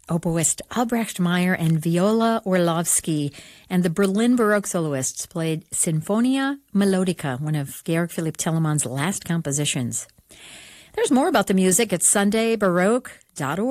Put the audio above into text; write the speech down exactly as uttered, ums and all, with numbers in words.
oboist Albrecht Meyer and Viola Orlovsky, and the Berlin Baroque soloists played Sinfonia Melodica, one of Georg Philipp Telemann's last compositions. There's more about the music at Sunday Baroque dot org.